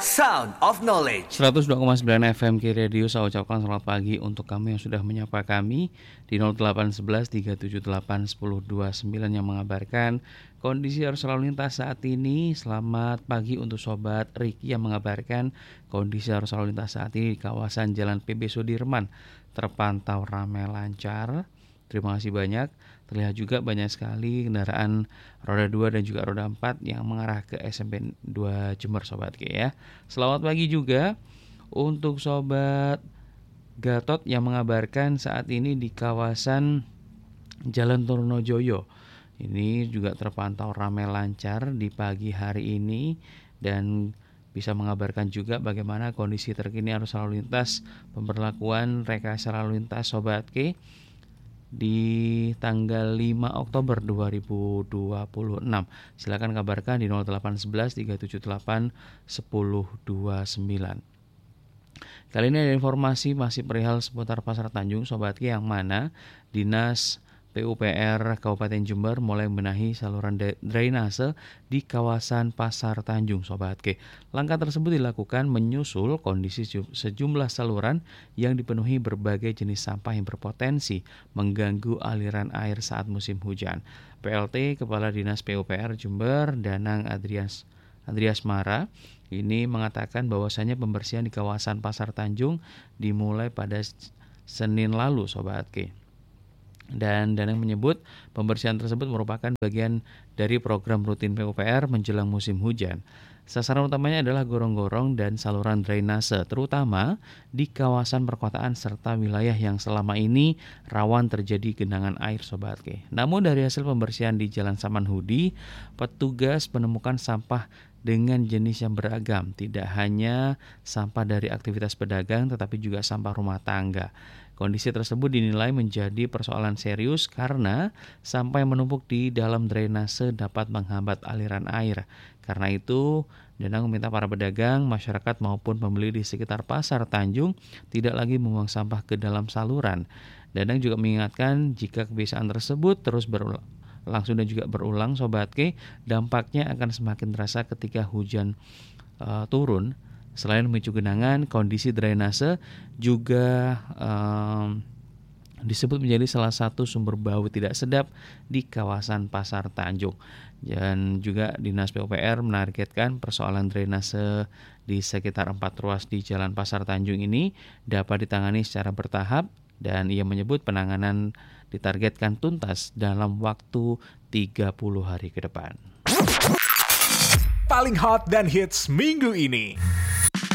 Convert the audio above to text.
Sound of Knowledge 102,9 FM Ki Radio. Saya ucapkan selamat pagi untuk kamu yang sudah menyapa kami di 0811 378 1029 yang mengabarkan kondisi arus lalu lintas saat ini. Selamat pagi untuk Sobat Riki yang mengabarkan kondisi arus lalu lintas saat ini di kawasan Jalan PB Sudirman terpantau ramai lancar. Terima kasih banyak. Terlihat juga banyak sekali kendaraan roda 2 dan juga roda 4 yang mengarah ke SMP 2 Jember, Sobat Ki ya. Selamat pagi juga untuk Sobat Gatot yang mengabarkan saat ini di kawasan Jalan Trunojoyo. Ini juga terpantau ramai lancar di pagi hari ini dan bisa mengabarkan juga bagaimana kondisi terkini arus lalu lintas pemberlakuan rekayasa lalu lintas Sobat Ki di tanggal 5 Oktober 2026. Silakan kabarkan di 0811 378 1029. Kali ini ada informasi masih perihal seputar Pasar Tanjung Sobat Ki, yang mana Dinas PUPR Kabupaten Jember mulai membenahi saluran drainase di kawasan Pasar Tanjung Sobat Ki. Langkah tersebut dilakukan menyusul kondisi sejumlah saluran yang dipenuhi berbagai jenis sampah yang berpotensi mengganggu aliran air saat musim hujan. PLT Kepala Dinas PUPR Jember Danang Andreas Mara ini mengatakan bahwasanya pembersihan di kawasan Pasar Tanjung dimulai pada Senin lalu Sobat Ki. Dan Danang menyebut pembersihan tersebut merupakan bagian dari program rutin PUPR menjelang musim hujan. Sasaran utamanya adalah gorong-gorong dan saluran drainase, terutama di kawasan perkotaan serta wilayah yang selama ini rawan terjadi genangan air Sobat Ki. Namun dari hasil pembersihan di Jalan Samanhudi, petugas menemukan sampah dengan jenis yang beragam, tidak hanya sampah dari aktivitas pedagang tetapi juga sampah rumah tangga. Kondisi tersebut dinilai menjadi persoalan serius karena sampah yang menumpuk di dalam drainase dapat menghambat aliran air. Karena itu, Danang meminta para pedagang, masyarakat maupun pembeli di sekitar Pasar Tanjung tidak lagi membuang sampah ke dalam saluran. Danang juga mengingatkan jika kebiasaan tersebut terus langsung dan juga berulang Sobat Ki, dampaknya akan semakin terasa ketika hujan turun. Selain memicu genangan, kondisi drainase juga disebut menjadi salah satu sumber bau tidak sedap di kawasan Pasar Tanjung. Dan juga Dinas PUPR menargetkan persoalan drainase di sekitar 4 ruas di Jalan Pasar Tanjung ini dapat ditangani secara bertahap, dan ia menyebut penanganan ditargetkan tuntas dalam waktu 30 hari ke depan. Paling hot dan hits minggu ini.